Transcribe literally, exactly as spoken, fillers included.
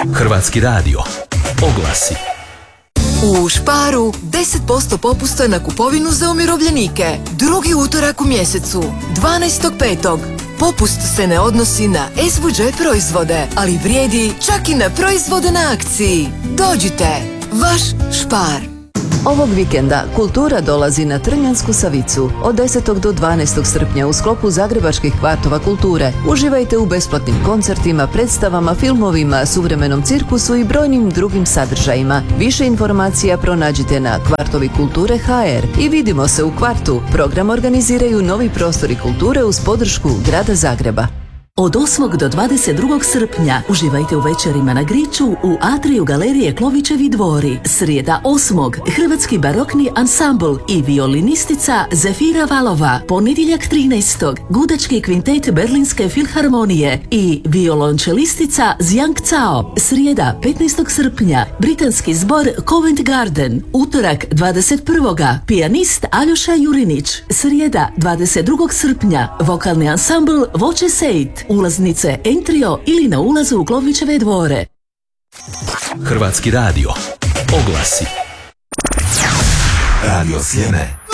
Hrvatski radio. Oglasi. U Sparu deset posto popusta na kupovinu za umirovljenike. Drugi utorak u mjesecu, dvanaestog petog Popust se ne odnosi na es vu đe proizvode, ali vrijedi čak i na proizvode na akciji. Dođite, vaš Spar. Ovog vikenda kultura dolazi na Trnjansku Savicu od desetog do dvanaestog srpnja u sklopu Zagrebačkih kvartova kulture. Uživajte u besplatnim koncertima, predstavama, filmovima, suvremenom cirkusu i brojnim drugim sadržajima. Više informacija pronađite na kvartovi kulture ha er i vidimo se u kvartu. Program organiziraju Novi prostori kulture uz podršku Grada Zagreba. Od osmog do dvadeset drugog srpnja uživajte u večerima na Griču u atriju galerije Klovićevi dvori. Srijeda osmog Hrvatski barokni ansambl i violinistica Zefira Valova. Ponedjeljak trinaestog Gudački kvintet Berlinske filharmonije i violončelistica Zjang Cao. Srijeda petnaestog srpnja Britanski zbor Covent Garden. Utorak dvadeset prvog pijanist Aljoša Jurinić. Srijeda dvadeset drugog srpnja vokalni ansambl Voće Sejt. Ulaznice Entrio ili na ulazu u Klovićeve dvore. Hrvatski radio. Oglasi. Radio Sljeme.